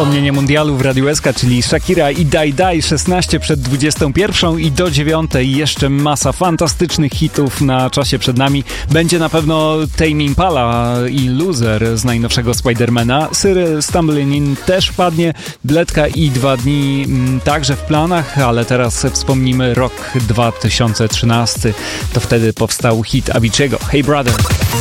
wspomnienie mundialu w Radiu SK, czyli Shakira i Dai Dai 16 przed 21 i do 9 jeszcze masa fantastycznych hitów na czasie przed nami. Będzie na pewno Tame Impala i Loser z najnowszego Spidermana. Syry Stumbling In też padnie, Bledka i 2 dni także w planach, ale teraz wspomnimy rok 2013. To wtedy powstał hit Avicii'ego Hey Brother.